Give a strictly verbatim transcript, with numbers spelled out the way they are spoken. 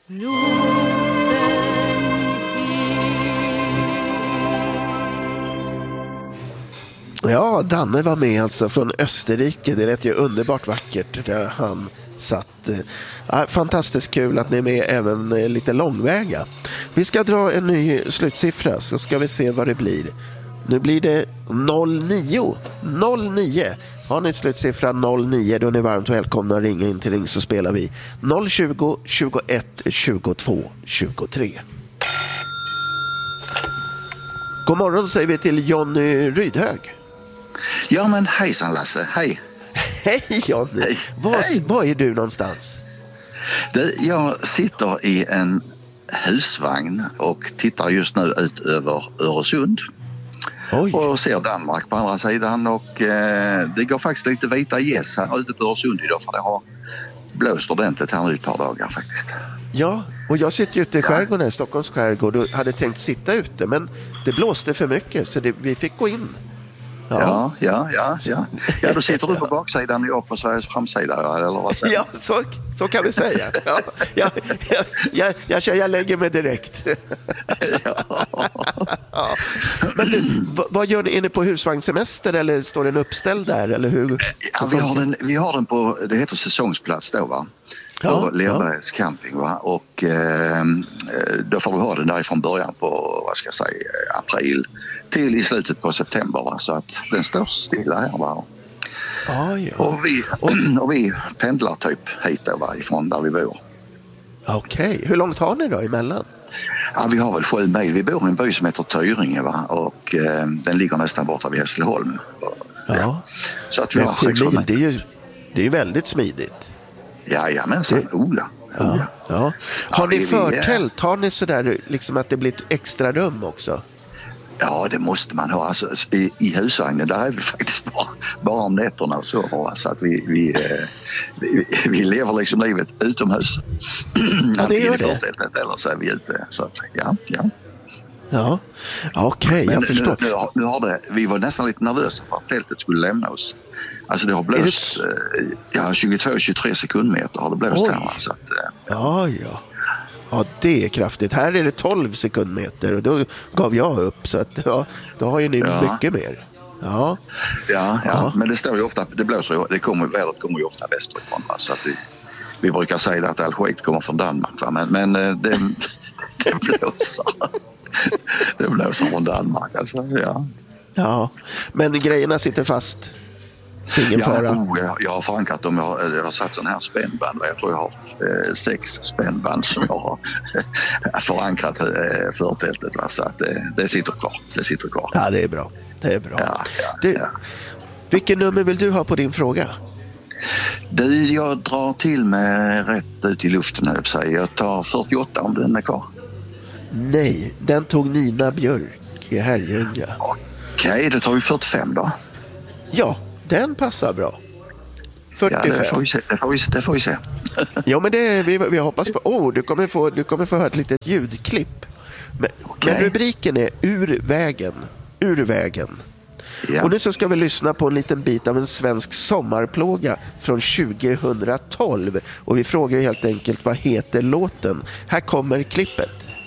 Ja, Danne var med alltså från Österrike. Det lät ju underbart vackert där han satt. Ja, fantastiskt kul att ni är med även lite långväga. Vi ska dra en ny slutsiffra så ska vi se vad det blir. Nu blir det noll nio. noll nio. Har ni slutsiffra noll nio då är ni varmt välkomna att ringa in till Ring så spelar vi noll tjugo, tjugoett, tjugotvå, tjugotre. God morgon säger vi till Jonny Rydhög. Ja men hejsan Lasse, hej. Hej Jonny, hej. Var, hej. Var är du någonstans? Du, jag sitter i en husvagn och tittar just nu ut över Öresund. Oj. Och ser Danmark på andra sidan och eh, det går faktiskt lite vita gäss här ute på Öresund idag för det har blåst ordentligt här nu ett par dagar faktiskt. Ja, och jag sitter ute i skärgården, i Stockholms skärgård och hade tänkt sitta ute men det blåste för mycket så det, vi fick gå in. Ja, ja, ja, ja, ja. Ja, då sitter du på baksidan och jag på Sveriges framsida, eller vad säger du? Ja, så, så kan vi säga. Ja, jag, jag, jag, jag, jag, jag lägger mig direkt. Ja. Ja. Men du, vad, vad gör ni? Är ni på husvagnssemester eller står den uppställd där? Eller hur? Ja, vi, har den, vi har den på, det heter säsongsplats då va? På ja, Lerbergs ja. camping va? Och eh, då får du ha den därifrån början på, vad ska jag säga, april till i slutet på september va? Så att den står stilla här va? Ah, ja. och, vi, och vi pendlar typ hit då va? Ifrån där vi bor. Okej, okay. Hur långt har ni då emellan? Ja, vi har väl sju mil. Vi bor i en by som heter Tyringe va? Och eh, den ligger nästan borta vid Hässleholm. Ja, ja. Så att vi men har sju mil, det är ju det är väldigt smidigt. Jajamensan, det... Ola. Ja, ja. Har ja, ni vi, förtält? Har ni sådär liksom att det blir ett extra rum också? Ja, det måste man ha. Alltså, i, I husvagnen där är vi faktiskt bara, bara om nätterna och så. Så att vi, vi, eh, vi, vi lever liksom livet utomhus. Ja, det gör det. Eller så är vi ute. Så att, ja, ja. Ja, okej, okay, jag förstår. Nu, nu, har, nu har det, vi var nästan lite nervösa för att tältet skulle lämna oss. Alltså det har blåst det... ja, tjugotvå till tjugotre sekundmeter har det blåst Oj. här. Så att, ja, ja. Ja, det är kraftigt. Här är det tolv sekundmeter och då gav jag upp. Så att, ja, då har ju ni ja. mycket mer. Ja. Ja, ja, ja, men det står ju ofta, det blåser det kommer, vädret kommer ju ofta västerifrån. Va? Så att vi, vi brukar säga att all skit kommer från Danmark. Va? Men, men det, det blåser. Det blåser från Danmark. Alltså, ja. Ja, men grejerna sitter fast. Ingen ja, fara. Oh, jag, jag har förankrat dem. Jag har, jag har satt sån här spännband. Jag tror jag har eh, sex spännband som jag har förankrat eh, förtältet. Va? Så att det, det sitter kvar. Det sitter kvar. Ja, det är bra. Det är bra. Ja, ja, du, ja. Vilken nummer vill du ha på din fråga? Du, jag drar till med rätt ut i luften. Jag, säger. jag tar fyrtioåtta om den är kvar. Nej, den tog Nina Björk i Herrljunga. Okej, okay, då tar vi fyrtiofem då. Ja, den passar bra. fyrtiofem. Ja, det får vi se. Det får vi, det får vi se. Ja, men det, vi, vi hoppas på... Åh, oh, du kommer få, du kommer få höra ett litet ljudklipp. Men, okay. men rubriken är Ur vägen. Ur vägen. Ja. Och nu så ska vi lyssna på en liten bit av en svensk sommarplåga från tjugohundratolv. Och vi frågar helt enkelt, vad heter låten? Här kommer klippet.